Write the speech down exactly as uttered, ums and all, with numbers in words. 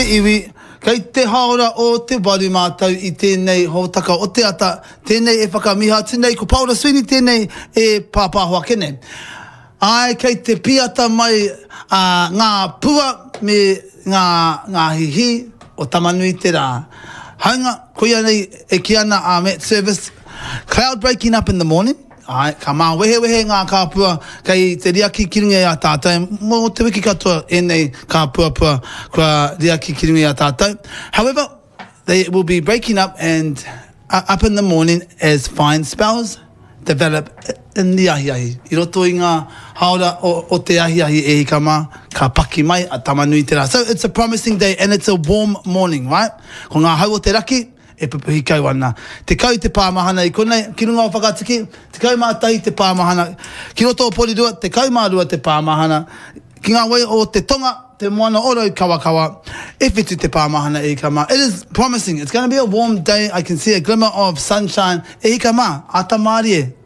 iwi, kei te haora o te waru mātau I tēnei hōtaka o te ata, tēnei e whakamiha tēnei ko Paula Sweeney, tēnei e pāpāhua kene. Ai, kei te piata mai uh, ngā pua me ngā, ngā hihi o tamanui te rā. Haunga, koia nei e ki ana a Met Service, cloud breaking up in the morning. Ai, ka mā wehe wehe ngā kāpua kei te riaki kiringa I a tātou. Mō te wiki katoa e nei kāpua pua kua riaki kiringa I a tātou. However, they will be breaking up and uh, up in the morning as fine spells develop in the ahiahi. I roto I ngā haora o, o te ahiahi e hika mā, ka paki mai a tamanui te rā. So it's a promising day and it's a warm morning, right? Ko ngā hau o te raki, e pupuhi kau ana. Te kau te pāmahana I konei, ki runga o whakatiki, te kau mātai te pāmahana. Ki roto o porirua, te kau mārua te pāmahana. Ki ngā wei o te tonga, te moana oro kawa kawa, e whitu te pāmahana e hika mā. It is promising. It's going to be a warm day. I can see a glimmer of sunshine e hika mā. Ata mārie.